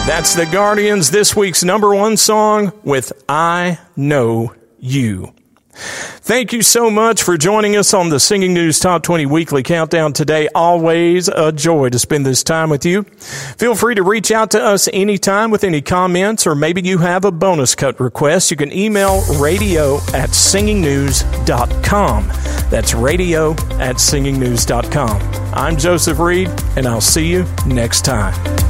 That's the Guardians, this week's number one song with I Know You. Thank you so much for joining us on the Singing News Top 20 Weekly Countdown today. Always a joy to spend this time with you. Feel free to reach out to us anytime with any comments, or maybe you have a bonus cut request. You can email radio@singingnews.com. That's radio@singingnews.com. I'm Joseph Reed, and I'll see you next time.